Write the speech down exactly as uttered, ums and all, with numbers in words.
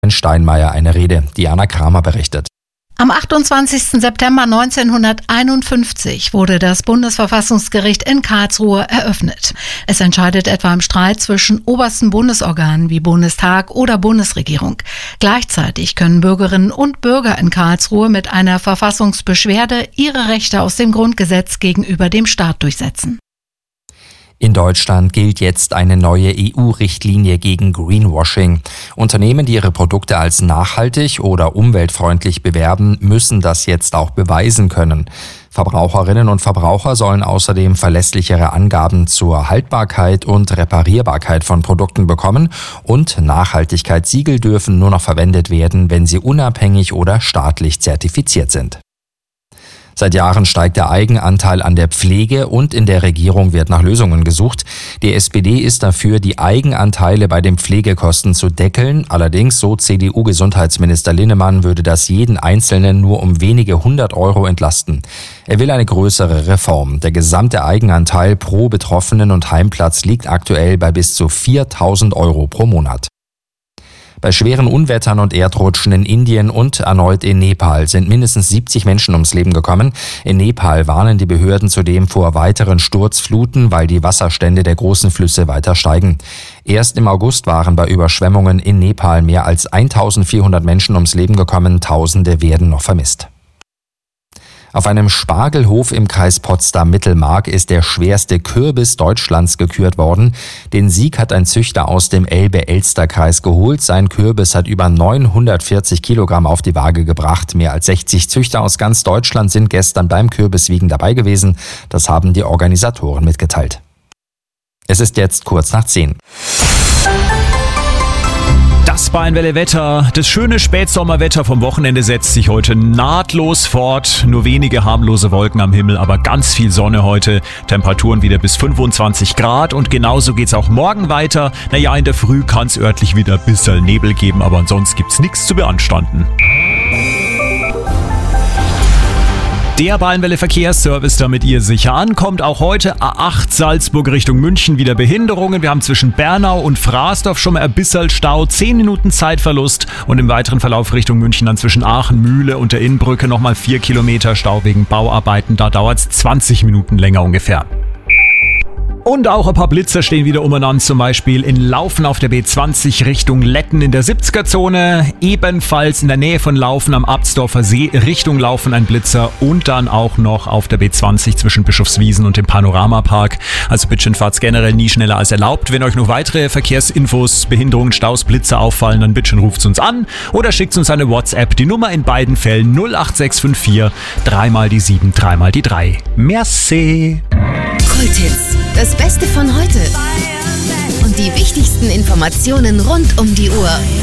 Steinmeier eine Rede. Diana Kramer berichtet. Am achtundzwanzigsten September neunzehnhunderteinundfünfzig wurde das Bundesverfassungsgericht in Karlsruhe eröffnet. Es entscheidet etwa im Streit zwischen obersten Bundesorganen wie Bundestag oder Bundesregierung. Gleichzeitig können Bürgerinnen und Bürger in Karlsruhe mit einer Verfassungsbeschwerde ihre Rechte aus dem Grundgesetz gegenüber dem Staat durchsetzen. In Deutschland gilt jetzt eine neue E U-Richtlinie gegen Greenwashing. Unternehmen, die ihre Produkte als nachhaltig oder umweltfreundlich bewerben, müssen das jetzt auch beweisen können. Verbraucherinnen und Verbraucher sollen außerdem verlässlichere Angaben zur Haltbarkeit und Reparierbarkeit von Produkten bekommen und Nachhaltigkeitssiegel dürfen nur noch verwendet werden, wenn sie unabhängig oder staatlich zertifiziert sind. Seit Jahren steigt der Eigenanteil an der Pflege und in der Regierung wird nach Lösungen gesucht. Die S P D ist dafür, die Eigenanteile bei den Pflegekosten zu deckeln. Allerdings, so C D U-Gesundheitsminister Linnemann, würde das jeden Einzelnen nur um wenige hundert Euro entlasten. Er will eine größere Reform. Der gesamte Eigenanteil pro Betroffenen und Heimplatz liegt aktuell bei bis zu viertausend Euro pro Monat. Bei schweren Unwettern und Erdrutschen in Indien und erneut in Nepal sind mindestens siebzig Menschen ums Leben gekommen. In Nepal warnen die Behörden zudem vor weiteren Sturzfluten, weil die Wasserstände der großen Flüsse weiter steigen. Erst im August waren bei Überschwemmungen in Nepal mehr als eintausendvierhundert Menschen ums Leben gekommen. Tausende werden noch vermisst. Auf einem Spargelhof im Kreis Potsdam-Mittelmark ist der schwerste Kürbis Deutschlands gekürt worden. Den Sieg hat ein Züchter aus dem Elbe-Elster-Kreis geholt. Sein Kürbis hat über neunhundertvierzig Kilogramm auf die Waage gebracht. Mehr als sechzig Züchter aus ganz Deutschland sind gestern beim Kürbiswiegen dabei gewesen. Das haben die Organisatoren mitgeteilt. Es ist jetzt kurz nach zehn. Das Bayernwelle-Wetter, das schöne Spätsommerwetter vom Wochenende setzt sich heute nahtlos fort. Nur wenige harmlose Wolken am Himmel, aber ganz viel Sonne heute. Temperaturen wieder bis fünfundzwanzig Grad und genauso geht's auch morgen weiter. Naja, in der Früh kann's örtlich wieder ein bisschen Nebel geben, aber ansonsten gibt's nichts zu beanstanden. Der Bayernwelle-Verkehrsservice, damit ihr sicher ankommt. Auch heute A acht Salzburg Richtung München wieder Behinderungen. Wir haben zwischen Bernau und Fraßdorf schon mal ein bisschen Stau, zehn Minuten Zeitverlust. Und im weiteren Verlauf Richtung München dann zwischen Aachen, Mühle und der Innbrücke nochmal vier Kilometer Stau wegen Bauarbeiten. Da dauert es zwanzig Minuten länger ungefähr. Und auch ein paar Blitzer stehen wieder umeinander, zum Beispiel in Laufen auf der B zwanzig Richtung Letten in der siebziger-Zone, ebenfalls in der Nähe von Laufen am Absdorfer See Richtung Laufen ein Blitzer und dann auch noch auf der B zwanzig zwischen Bischofswiesen und dem Panoramapark. Also bitte fahrt's generell nie schneller als erlaubt. Wenn euch noch weitere Verkehrsinfos, Behinderungen, Staus, Blitzer auffallen, dann bitte ruft uns an oder schickt uns eine WhatsApp. Die Nummer in beiden Fällen null acht sechs fünf vier, dreimal die sieben, dreimal die drei. Merci! Kulthits, das Beste von heute und die wichtigsten Informationen rund um die Uhr.